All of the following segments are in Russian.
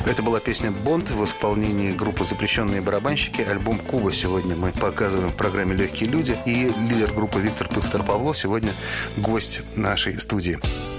Это была песня «Бонд» в исполнении группы «Запрещенные барабанщики». Альбом «Куба» сегодня мы показываем в программе «Легкие люди». И лидер группы Виктор Пывтор-Павло сегодня гость нашей студии.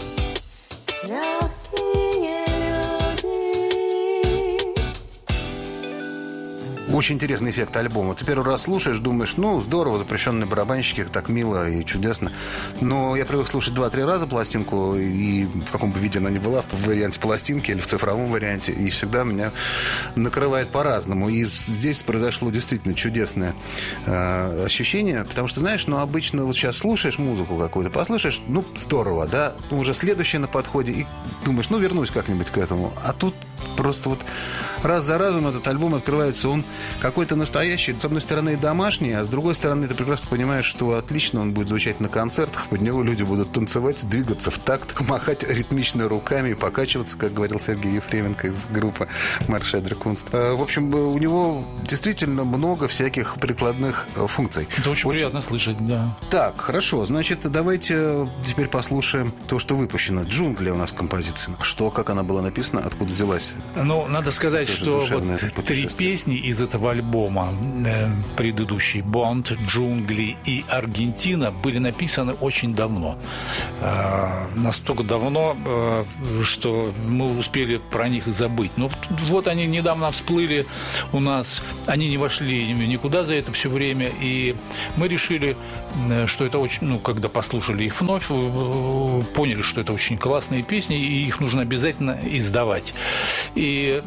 Очень интересный эффект альбома. Ты первый раз слушаешь, думаешь, ну, здорово, запрещенные барабанщики, так мило и чудесно. Но я привык слушать 2-3 раза пластинку, и в каком бы виде она ни была, в варианте пластинки или в цифровом варианте, и всегда меня накрывает по-разному. И здесь произошло действительно чудесное ощущение, потому что, знаешь, ну, обычно вот сейчас слушаешь музыку какую-то, послушаешь, ну, здорово, да, ну, уже следующее на подходе, и думаешь, ну, вернусь как-нибудь к этому. А тут просто вот раз за разом этот альбом открывается, он какой-то настоящий, с одной стороны, домашний, а с другой стороны, ты прекрасно понимаешь, что отлично он будет звучать на концертах, под него люди будут танцевать, двигаться в такт, махать ритмично руками, покачиваться, как говорил Сергей Ефременко из группы «Марш Эдер Кунст». В общем, у него действительно много всяких прикладных функций. Это очень приятно слышать, да. Так, хорошо, значит, давайте теперь послушаем то, что выпущено. «Джунгли» у нас в композиции. Что, как она была написана, откуда взялась? Ну, надо сказать, что вот 3 песни из этого альбома, предыдущий «Бонд», «Джунгли» и «Аргентина», были написаны очень давно. Настолько давно, что мы успели про них и забыть. Но вот они недавно всплыли у нас, они не вошли никуда за это все время, и мы решили, что это очень, ну, когда послушали их вновь, поняли, что это очень классные песни, и их нужно обязательно издавать. И,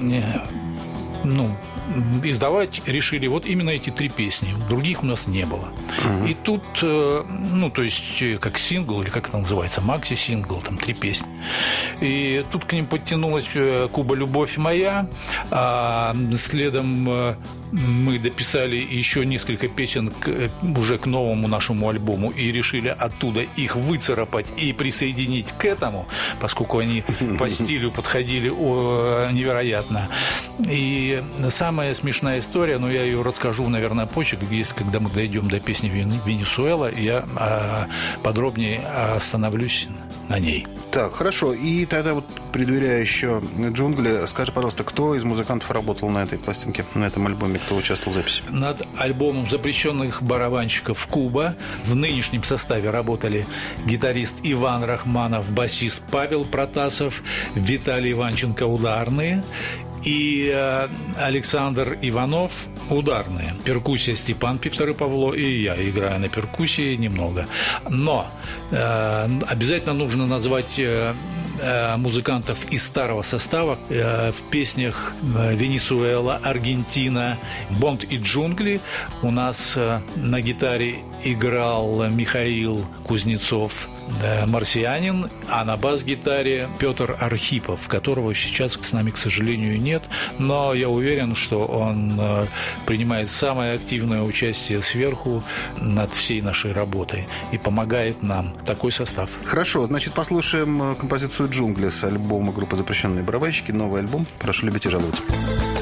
ну, издавать решили вот именно эти 3 песни. Других у нас не было. И тут, ну, то есть, как сингл, или как это называется, макси-сингл, там 3 песни. И тут к ним подтянулась «Куба, любовь моя», а следом мы дописали еще несколько песен уже к новому нашему альбому и решили оттуда их выцарапать и присоединить к этому, поскольку они по стилю подходили невероятно. И самая смешная история, но я ее расскажу, наверное, позже, когда мы дойдем до песни «Венесуэла», я подробнее остановлюсь на ней. Так, хорошо. И тогда вот, предваряя еще «Джунгли», скажи, пожалуйста, кто из музыкантов работал на этой пластинке, на этом альбоме, кто участвовал в записи? Над альбомом «Запрещенных барабанщиков «Куба» в нынешнем составе работали гитарист Иван Рахманов, басист Павел Протасов, Виталий Иванченко ударные и Александр Иванов ударные. Перкуссия Степан Пивтор-Павло, и я играю на перкуссии немного. Но обязательно нужно назвать музыкантов из старого состава в песнях «Венесуэла», «Аргентина», «Бонд» и «Джунгли». У нас на гитаре играл Михаил Кузнецов, марсианин, а на бас-гитаре Петр Архипов, которого сейчас с нами, к сожалению, нет, но я уверен, что он принимает самое активное участие сверху над всей нашей работой и помогает нам. Такой состав. Хорошо, значит, послушаем композицию «Джунгли» с альбома группы «Запрещенные барабанщики». Новый альбом. Прошу любить и жаловать.